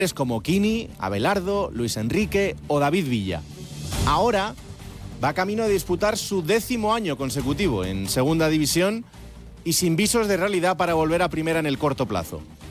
como Kini, Abelardo, Luis Enrique o David Villa. Ahora va camino de disputar su 10º año consecutivo en segunda división y sin visos de realidad para volver a primera en el corto plazo.